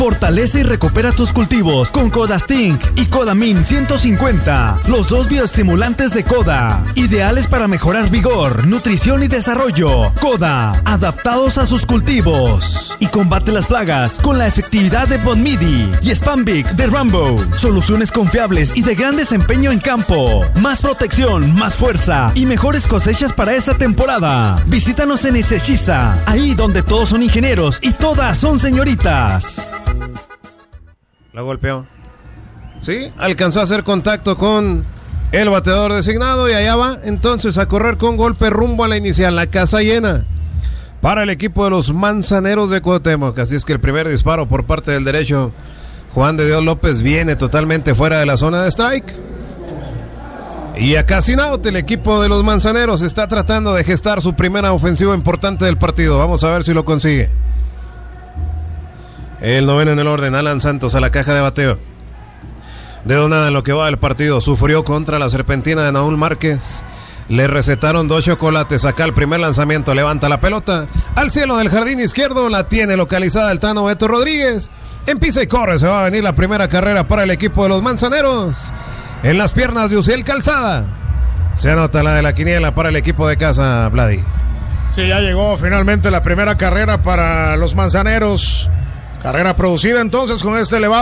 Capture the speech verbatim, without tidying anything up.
Fortalece y recupera tus cultivos con Codastink y Codamin ciento cincuenta, los dos bioestimulantes de Coda, ideales para mejorar vigor, nutrición y desarrollo. Coda, adaptados a sus cultivos. Y combate las plagas con la efectividad de Bonmidi y Spambic de Rambo. Soluciones confiables y de gran desempeño en campo. Más protección, más fuerza y mejores cosechas para esta temporada. Visítanos en Ezeiza, ahí donde todos son ingenieros y todas son señoritas. La golpeó. Sí, alcanzó a hacer contacto con el bateador designado y allá va entonces a correr con golpe rumbo a la inicial. La casa llena para el equipo de los Manzaneros de Cuauhtémoc. Así es que el primer disparo por parte del derecho, Juan de Dios López, viene totalmente fuera de la zona de strike. Y acá sin out, el equipo de los Manzaneros está tratando de gestar su primera ofensiva importante del partido. Vamos a ver si lo consigue. El noveno en el orden, Alan Santos a la caja de bateo. De donada en lo que va del partido, sufrió contra la serpentina de Naúl Márquez. Le recetaron dos chocolates. Acá el primer lanzamiento, levanta la pelota al cielo del jardín izquierdo. La tiene localizada el Tano Beto Rodríguez. Empieza y corre, se va a venir la primera carrera para el equipo de los Manzaneros. En las piernas de Uciel Calzada. Se anota la de la quiniela para el equipo de casa, Vladi. Sí, ya llegó finalmente la primera carrera para los Manzaneros. Carrera producida entonces con este elevado